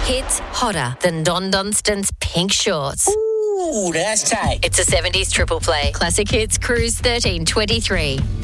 Hits hotter than Don Dunstan's pink shorts. Ooh, that's tight. It's a 70s triple play. Classic Hits Cruise 1323.